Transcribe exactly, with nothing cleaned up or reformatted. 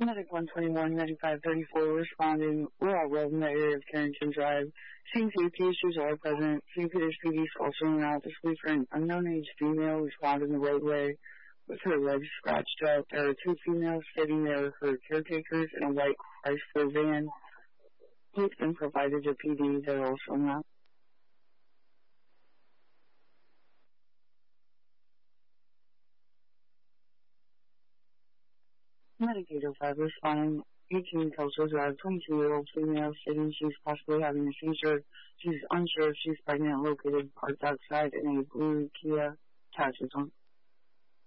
Medic one twenty-one, ninety-five thirty-four responding. We're all road in the area of Carrington Drive. Seeing safety issues are present. Saint Peter's P D is also in route this week for an unknown age female who's found in the roadway with her legs scratched out. There are two females sitting there, her caretakers, in a white Chrysler van. Police been provided to P D. They're also in route. Medic eight oh five responding. eighteen Kelso Drive, twenty-two-year-old female stating she's possibly having a seizure. She's unsure if she's pregnant, located parked outside in a blue Kia taxi.